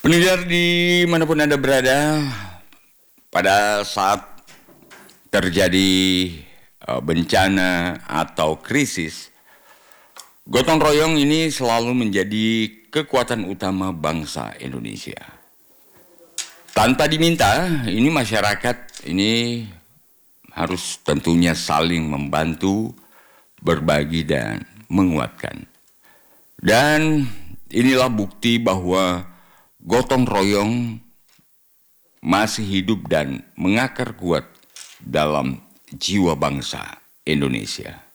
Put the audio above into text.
Pendengar dimanapun Anda berada, pada saat terjadi bencana atau krisis, gotong royong ini selalu menjadi kekuatan utama bangsa Indonesia. Tanpa diminta, ini masyarakat ini harus tentunya saling membantu, berbagi dan menguatkan. Dan inilah bukti bahwa gotong royong masih hidup dan mengakar kuat dalam jiwa bangsa Indonesia.